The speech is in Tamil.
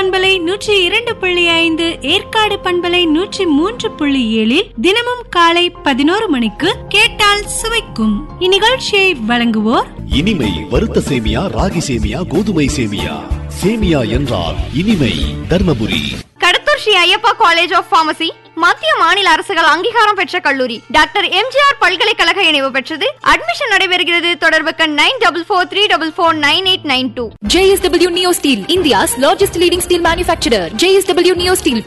பண்பலை 102.5, ஏற்காடு பண்பலை 103.7 தினமும் காலை 11 மணிக்கு கேட்டால் சுவைக்கும். இந்நிகழ்ச்சியை வழங்குவோர் இனிமை வறுத்த சேமியா, ராகி சேமியா, கோதுமை சேமியா. சேமியா என்றால் இனிமை. Dharmapuri Kadathur Sri Ayyappa college of pharmacy மத்திய மாநில அரசுகள் அங்கீகாரம் பெற்ற கல்லூரி. டாக்டர் எம்ஜிஆர் பல்கலைக்கழக இணைவு பெற்றது. அட்மிஷன் நடைபெறுகிறது. தொடர்புக்கு 9443449892. JSW Neo Steel, India's largest leading steel manufacturer. JSW Neo Steel,